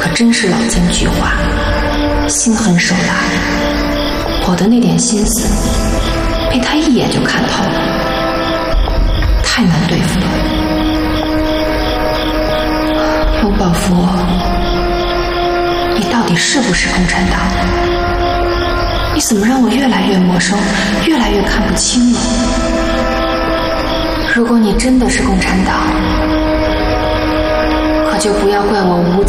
真是老奸巨猾，心狠手辣。我的那点心思被他一眼就看透了，太难对付了。陆宝福，你到底是不是共产党？你怎么让我越来越陌生，越来越看不清了？如果你真的是共产党，可就不要怪我无